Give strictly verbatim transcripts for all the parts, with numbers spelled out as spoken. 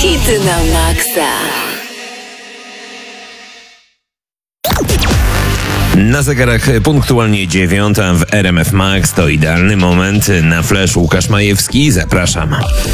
Hity na maksa. Na zegarach punktualnie dziewiąta w R M F Max. To idealny moment na flash. Łukasz Majewski, zapraszam.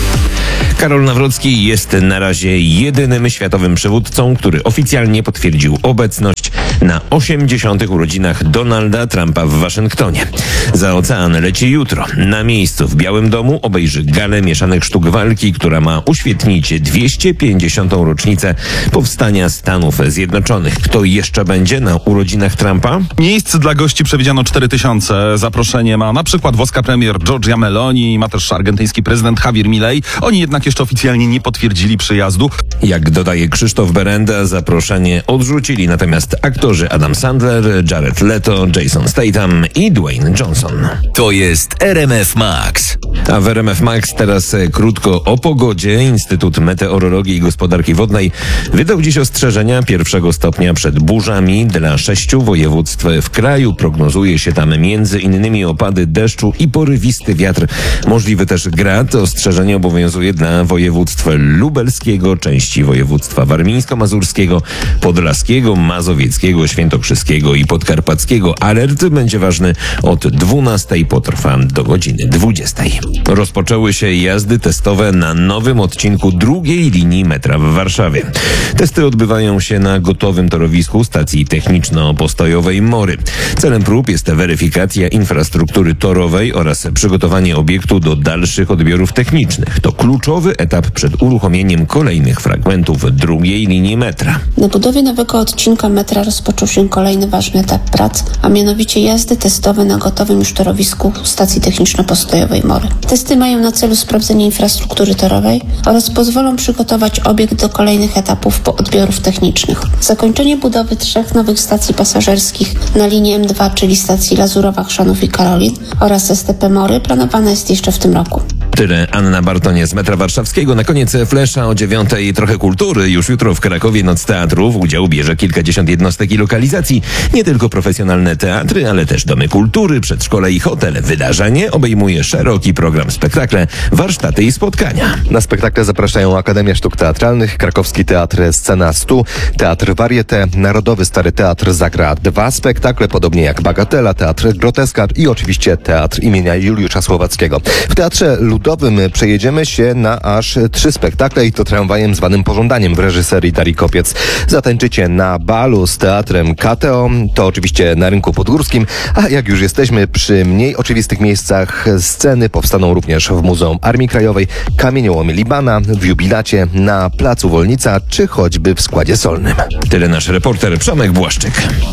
Karol Nawrocki jest na razie jedynym światowym przywódcą, który oficjalnie potwierdził obecność na osiemdziesiątych urodzinach Donalda Trumpa w Waszyngtonie. Za ocean leci jutro. Na miejscu w Białym Domu obejrzy galę mieszanych sztuk walki, która ma uświetnić dwieście pięćdziesiątą rocznicę powstania Stanów Zjednoczonych. Kto jeszcze będzie na urodzinach Trumpa? Miejsc dla gości przewidziano cztery tysiące. Zaproszenie ma na przykład włoska premier Giorgia Meloni, ma też argentyński prezydent Javier Milei. Oni jednak jeszcze oficjalnie nie potwierdzili przyjazdu. Jak dodaje Krzysztof Berenda, zaproszenie odrzucili natomiast aktorzy Adam Sandler, Jared Leto, Jason Statham i Dwayne Johnson. To jest R M F Max. A w R M F Max teraz krótko o pogodzie. Instytut Meteorologii i Gospodarki Wodnej wydał dziś ostrzeżenia pierwszego stopnia przed burzami dla sześciu województw w kraju. Prognozuje się tam między innymi opady deszczu i porywisty wiatr. Możliwy też grad. Ostrzeżenie obowiązuje dla województw lubelskiego, części województwa warmińsko-mazurskiego, podlaskiego, mazowieckiego, świętokrzyskiego i podkarpackiego. Alert będzie ważny od dwunastej, potrwa do godziny dwudziestej. Rozpoczęły się jazdy testowe na nowym odcinku drugiej linii metra w Warszawie. Testy odbywają się na gotowym torowisku stacji techniczno-postojowej Mory. Celem prób jest weryfikacja infrastruktury torowej oraz przygotowanie obiektu do dalszych odbiorów technicznych. To kluczowy etap przed uruchomieniem kolejnych fragmentów drugiej linii metra. Na budowie nowego odcinka metra rozpoczął się kolejny ważny etap prac, a mianowicie jazdy testowe na gotowym już torowisku stacji techniczno-postojowej Mory. Testy mają na celu sprawdzenie infrastruktury torowej oraz pozwolą przygotować obiekt do kolejnych etapów odbiorów technicznych. Zakończenie budowy trzech nowych stacji pasażerskich na linii M dwa, czyli stacji Lazurowa, Chrzanów i Karolin oraz S T P Mory planowane jest jeszcze w tym roku. Tyle Anna Bartonie z metra warszawskiego. Na koniec flesza o dziewiątej trochę kultury. Już jutro w Krakowie Noc Teatrów. Udział bierze kilkadziesiąt jednostek i lokalizacji. Nie tylko profesjonalne teatry, ale też domy kultury, przedszkole i hotel. Wydarzenie obejmuje szeroki program spektakle, warsztaty i spotkania. Na spektakle zapraszają Akademia Sztuk Teatralnych, Krakowski Teatr Scena stu, Teatr Varieté, Narodowy Stary Teatr zagra dwa spektakle, podobnie jak Bagatela, Teatr Groteska i oczywiście Teatr imienia Juliusza Słowackiego. W Teatrze Ludowym przejedziemy się na aż trzy spektakle i to tramwajem zwanym Pożądaniem w reżyserii Darii Kopiec. Zatańczycie na balu z Teatrem K T O, to oczywiście na Rynku Podgórskim, a jak już jesteśmy przy mniej oczywistych miejscach, sceny powstaną również w Muzeum Armii Krajowej, Kamieniołomie Libana, w Jubilacie, na Placu Wolnica, czy choćby w Składzie Solnym. Tyle nasz reporter Przemek Błaszczyk.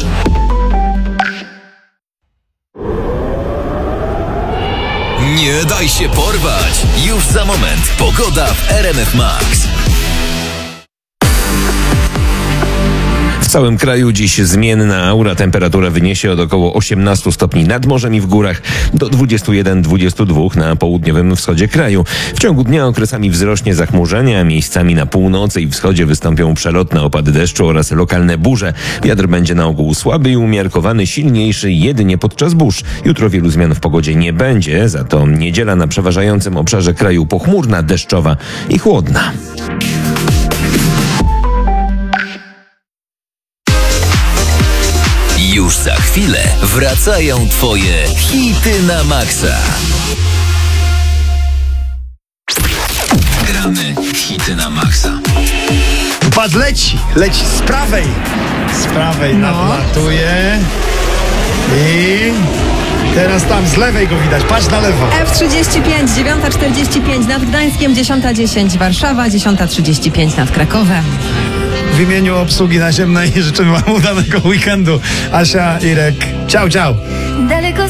Nie daj się porwać! Już za moment pogoda w R M F Max. W całym kraju dziś zmienna aura. Temperatura wyniesie od około osiemnastu stopni nad morzem i w górach do dwudziestu jeden do dwudziestu dwóch na południowym wschodzie kraju. W ciągu dnia okresami wzrośnie zachmurzenie, a miejscami na północy i wschodzie wystąpią przelotne opady deszczu oraz lokalne burze. Wiatr będzie na ogół słaby i umiarkowany, silniejszy jedynie podczas burz. Jutro wielu zmian w pogodzie nie będzie, za to niedziela na przeważającym obszarze kraju pochmurna, deszczowa i chłodna. Już za chwilę wracają Twoje hity na maksa. Gramy hity na maksa. Patrz, leci, leci z prawej. Z prawej No. nadlatuje. I teraz tam z lewej go widać. Patrz na lewo. F trzydzieści pięć, dziewiąta czterdzieści pięć nad Gdańskiem, dziesiąta dziesięć Warszawa, dziesiąta trzydzieści pięć nad Krakowem. W imieniu obsługi naziemnej życzymy wam udanego weekendu. Asia, Irek, ciao, ciao. Daleko